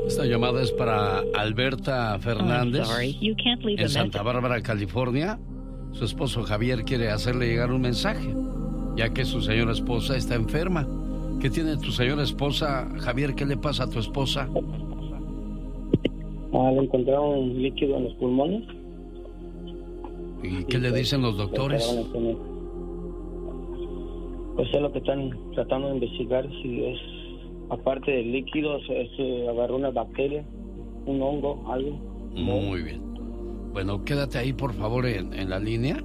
Esta llamada es para Alberta Fernández, en Santa Bárbara, California. Su esposo Javier quiere hacerle llegar un mensaje, ya que su señora esposa está enferma. ¿Qué tiene tu señora esposa, Javier? ¿Qué le pasa a tu esposa? Le encontraron líquido en los pulmones. ¿Y qué le dicen los doctores? Pues es lo que están tratando de investigar, si es, aparte del líquido, se agarró una bacteria, un hongo, algo. Muy bien. Bueno, quédate ahí, por favor, en la línea.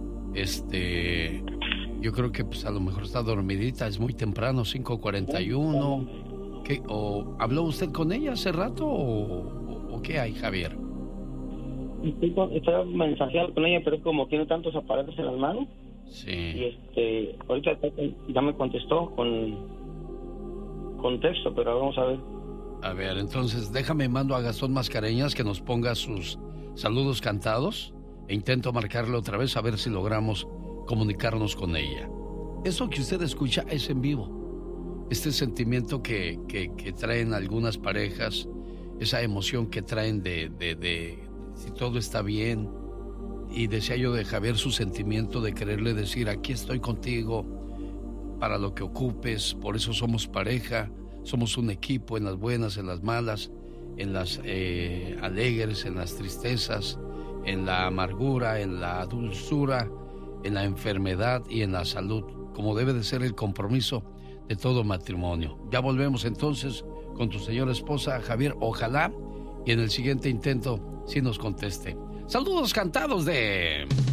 Yo creo que pues a lo mejor está dormidita, es muy temprano, 5:41. ¿O habló usted con ella hace rato o qué hay, Javier? Estaba mensajeando con ella, pero es como tiene tantos aparatos en las manos. Sí. Y ahorita ya me contestó con texto, pero vamos a ver. A ver, entonces déjame mando a Gastón Mascareñas que nos ponga sus saludos cantados e intento marcarle otra vez a ver si logramos comunicarnos con ella. Eso que usted escucha es en vivo. Este sentimiento que traen algunas parejas, esa emoción que traen de si todo está bien. Y decía yo de Javier su sentimiento de quererle decir, aquí estoy contigo para lo que ocupes, por eso somos pareja, somos un equipo en las buenas, en las malas, en las alegres, en las tristezas, en la amargura, en la dulzura, en la enfermedad y en la salud, como debe de ser el compromiso de todo matrimonio. Ya volvemos entonces con tu señora esposa, Javier, ojalá, y en el siguiente intento sí nos conteste. Saludos cantados de